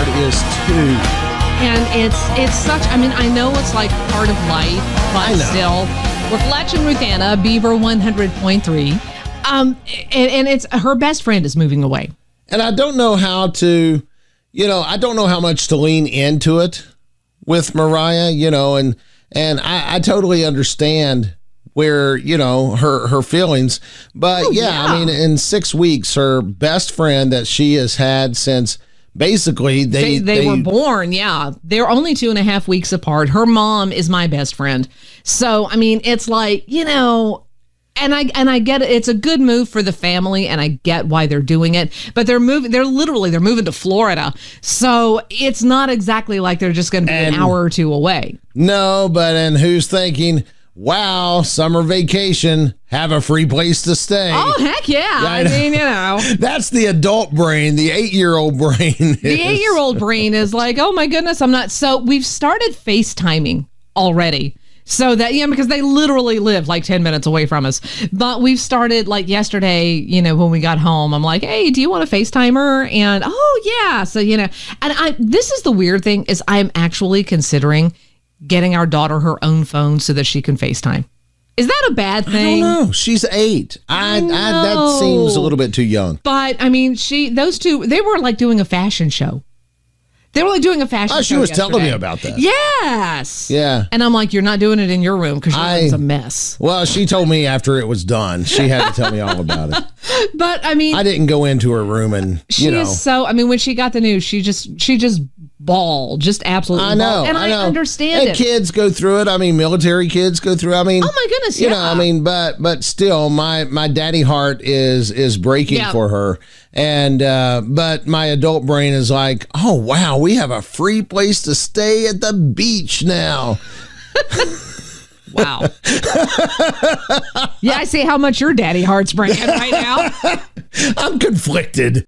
heart is too. And it's such, I mean, I know it's like part of life, but still. We're Fletch and Ruthanna, Beaver 100.3. And it's her best friend is moving away. And I don't know how to, I don't know how much to lean into it with Mariah, and I totally understand where, her feelings. But I mean, in 6 weeks, her best friend that she has had since basically they were born. Yeah. They're only 2.5 weeks apart. Her mom is my best friend. So, I mean, it's like, and I get it. It's a good move for the family, and I get why they're doing it. But they're moving to Florida. So it's not exactly like they're just going to be an hour or two away. No, and who's thinking, wow, summer vacation, have a free place to stay. Oh, heck yeah. Right? I mean, That's the adult brain, the 8-year-old brain. The 8-year-old brain is like, oh my goodness, I'm not. So we've started FaceTiming already. So that, because they literally live like 10 minutes away from us. But we've started like yesterday, when we got home, I'm like, hey, do you want a FaceTime her? And, oh yeah. So, and this is the weird thing is I'm actually considering getting our daughter her own phone so that she can FaceTime. Is that a bad thing? I don't know. She's 8. That seems a little bit too young. But I mean, those two, they were like doing a fashion show. They were like doing a fashion show. She was yesterday. telling me about that. Yes. Yeah. And I'm like, you're not doing it in your room because your room's a mess. Well, she told me after it was done. She had to tell me all about it. But I mean, I didn't go into her room and she is so. I mean, when she got the news, she just bawled, just absolutely. I know, bawled. And I understand and it. Kids go through it. I mean, military kids go through. I mean, oh my goodness, I mean, but still, my daddy heart is breaking for her. And but my adult brain is like, oh wow, we have a free place to stay at the beach now. Wow. Yeah, I see how much your daddy heart's breaking right now. I'm conflicted.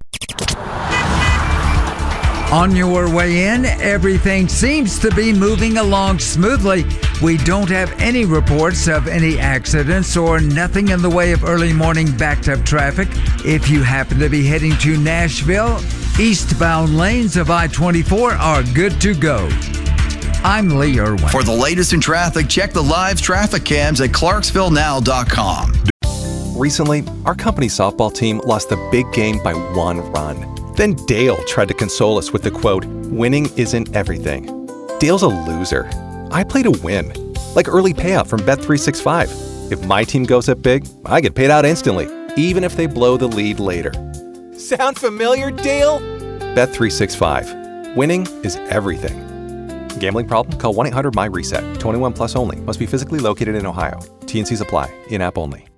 On your way in, everything seems to be moving along smoothly. We don't have any reports of any accidents or nothing in the way of early morning backed up traffic. If you happen to be heading to Nashville, eastbound lanes of I-24 are good to go. I'm Lee Irwin. For the latest in traffic, check the live traffic cams at ClarksvilleNow.com. Recently, our company softball team lost the big game by 1 run. Then Dale tried to console us with the quote, "Winning isn't everything." Dale's a loser. I play to win, like early payout from Bet365. If my team goes up big, I get paid out instantly, even if they blow the lead later. Sound familiar, Dale? Bet365. Winning is everything. Gambling problem? Call 1-800-MY-RESET. 21 plus only. Must be physically located in Ohio. T&Cs apply. In-app only.